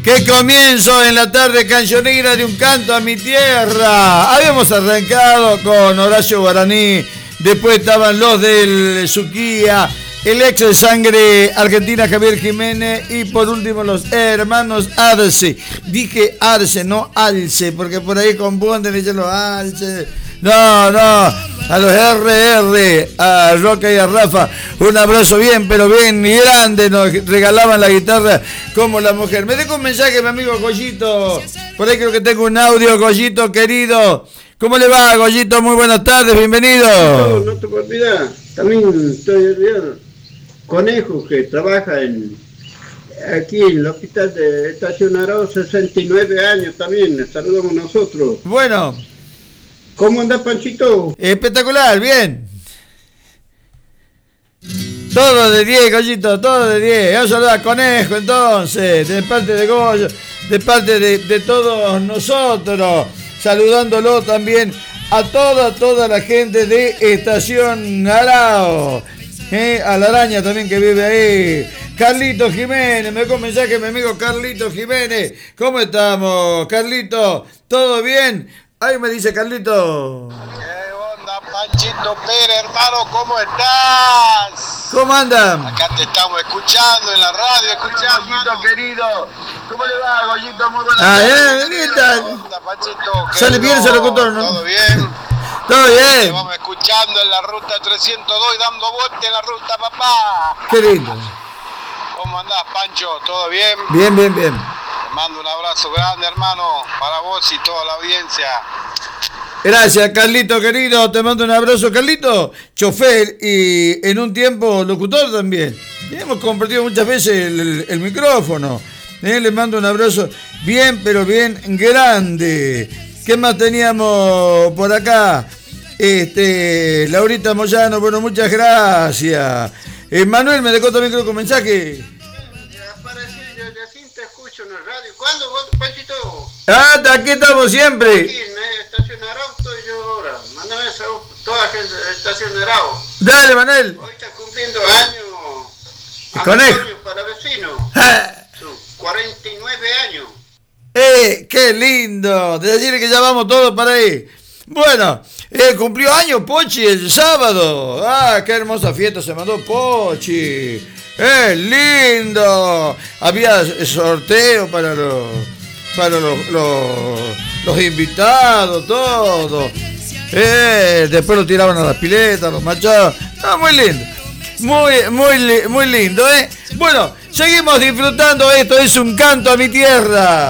Que comienzo en la tarde cancionera de Un Canto a mi Tierra. Habíamos arrancado con Horacio Guaraní, después estaban los del Suquía, el ex de Sangre Argentina Javier Jiménez y por último los hermanos Arce. Dije Arce, no Alce, porque por ahí confunden y dicen los Alce. No, a los RR, a Roca y a Rafa, un abrazo bien, pero bien grande, nos regalaban la guitarra como la mujer. Me dejó un mensaje mi amigo Goyito, por ahí creo que tengo un audio, Goyito querido. ¿Cómo le va, Goyito? Muy buenas tardes, bienvenido. No te puedo olvidar, también estoy olvidando. Conejo, que trabaja aquí en el hospital de Estación Arao, 69 años también, saludamos nosotros. Bueno. ¿Cómo anda, Panchito? Espectacular, bien. Todo de 10, Goyito, todo de 10. Yo saludo a Conejo, entonces, de parte de Goyo, de parte de todos nosotros, saludándolo también a toda la gente de Estación Arao. A la araña también que vive ahí. Carlito Jiménez, me dejó un mensaje mi amigo Carlito Jiménez. ¿Cómo estamos, Carlito? ¿Todo bien? Ahí me dice Carlito. ¿Qué onda, Panchito Pérez, hermano? ¿Cómo estás? ¿Cómo andan? Acá te estamos escuchando en la radio, escuchando. Goyito querido. ¿Cómo le va, Goyito? Muy buenas tardes. ¿Qué onda, Panchito? ¿Sale bien ese locutor, no? ¿Todo bien? Todo bien. Te vamos escuchando en la ruta 302 y dando vuelta en la ruta, papá. Qué lindo. ¿Cómo andás, Pancho? ¿Todo bien? Bien. Te mando un abrazo grande, hermano, para vos y toda la audiencia. Gracias, Carlito querido, te mando un abrazo, Carlito, chofer y en un tiempo locutor también. Y hemos compartido muchas veces el micrófono. Le mando un abrazo bien, pero bien grande. ¿Qué más teníamos por acá? Laurita Moyano, bueno, muchas gracias. Manuel me dejó también creo que un mensaje. ¿Cuándo, Panchito? Aquí estamos siempre. Aquí en Estación Arao estoy yo ahora. Mándame toda la gente de Estación Arao. Dale, Manuel. Hoy está cumpliendo años. Conejo. Para vecinos. 49 años. ¡Qué lindo! De decir que ya vamos todos para ahí. Bueno, cumplió años Pochi el sábado. ¡Qué hermosa fiesta se mandó Pochi! Lindo! Había sorteo para los invitados, todo. Después lo tiraban a las piletas, los machados. Muy lindo. Muy lindo, Bueno, seguimos disfrutando. Esto es Un Canto a mi Tierra.